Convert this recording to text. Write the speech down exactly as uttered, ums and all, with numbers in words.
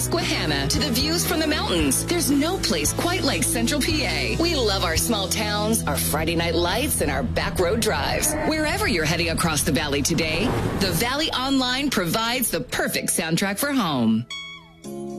Susquehanna to the views from the mountains, there's no place quite like Central P A. We love our small towns, our Friday night lights, and our back road drives. Wherever you're heading across the valley today, the Valley Online provides the perfect soundtrack for home.